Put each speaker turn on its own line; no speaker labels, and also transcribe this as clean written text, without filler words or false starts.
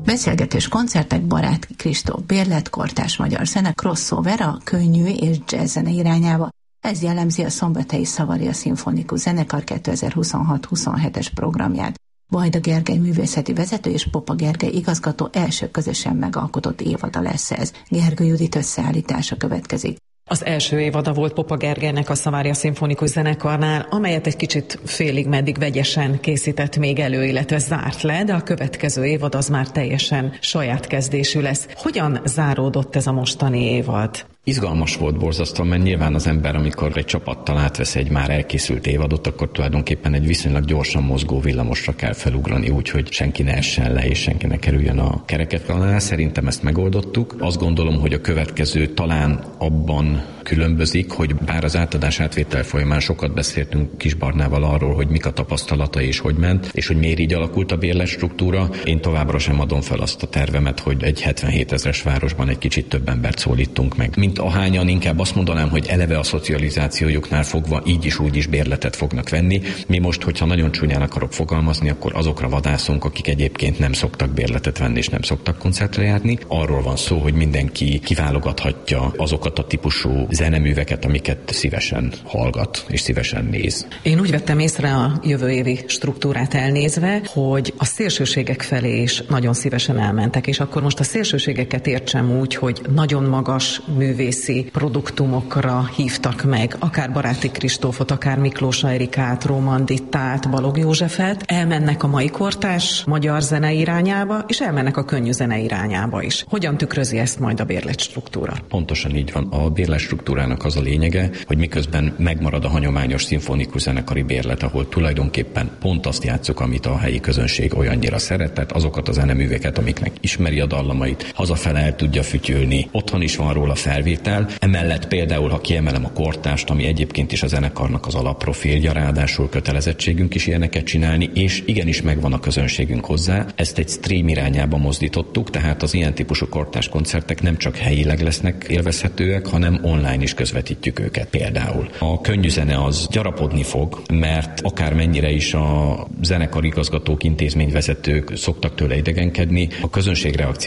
Beszélgetés koncertek Baráti Kristóf Bérlet, kortárs magyar zene, crossover a könnyű és jazz zene irányába. Ez jellemzi a Szombathelyi Savaria Szimfonikus Zenekar 2026-27-es programját. Vajda Gergely művészeti vezető és Popa Gergely igazgató első közösen megalkotott évada lesz ez. Gergő Judit összeállítása következik.
Az első évada volt Popa Gergelynek a Savaria Szimfonikus Zenekarnál, amelyet egy kicsit félig-meddig vegyesen készített még elő, illetve zárt le, de a következő évad az már teljesen saját kezdésű lesz. Hogyan záródott ez a mostani évad?
Izgalmas volt borzasztóan, mert nyilván az ember, amikor egy csapattal átvesz egy már elkészült évadot, akkor tulajdonképpen egy viszonylag gyorsan mozgó villamosra kell felugrani, úgyhogy senki ne essen le, és senki ne kerüljön a kereket alá. Szerintem ezt megoldottuk. Azt gondolom, hogy a következő talán abban különbözik, hogy bár az átadás átvétel folyamán sokat beszéltünk Kis Barnával arról, hogy mik a tapasztalatai és hogy ment, és hogy miért így alakult a bérletstruktúra. Én továbbra sem adom fel azt a tervemet, hogy egy 77 000-es városban egy kicsit több embert szólítunk meg. Mint ahányan, inkább azt mondanám, hogy eleve a szocializációjuknál fogva így is úgy is bérletet fognak venni. Mi most, hogyha nagyon csúnyán akarok fogalmazni, akkor azokra vadászunk, akik egyébként nem szoktak bérletet venni és nem szoktak koncertre járni. Arról van szó, hogy mindenki kiválogathatja azokat a típusú zeneműveket, amiket szívesen hallgat és szívesen néz.
Én úgy vettem észre a jövő évi struktúrát elnézve, hogy a szélsőségek felé is nagyon szívesen elmentek, és akkor most a szélsőségeket értsem úgy, hogy nagyon magas művészi produktumokra hívtak meg, akár Baráti Kristófot, akár Miklós Erikát, Róman Dittát, Balogh Józsefet, elmennek a mai kortárs magyar zene irányába, és elmennek a könnyű zene irányába is. Hogyan tükrözi ezt majd a bérletstruktúra?
Pontosan így van. A bérletstruktúrának az a lényege, hogy miközben megmarad a hagyományos szimfonikus zenekari bérlet, ahol tulajdonképpen pont azt játsszuk, amit a helyi közönség olyannyira szeretett, azokat a zeneműveket, amiknek ismeri a dallamait, hazafele el tudja fütyülni, otthon is van róla felvétel. Emellett például, ha kiemelem a kortást, ami egyébként is a zenekarnak az alapprofilja, ráadásul kötelezettségünk is ilyeneket csinálni, és igenis megvan a közönségünk hozzá. Ezt egy stream irányába mozdítottuk, tehát az ilyen típusú kortárs koncertek nem csak helyileg lesznek élvezhetőek, hanem online is közvetítjük őket például. A könnyű zene az gyarapodni fog, mert akármennyire is a zenekar igazgatók, intézményvezetők szoktak tőle idegenkedni, a közönség reakció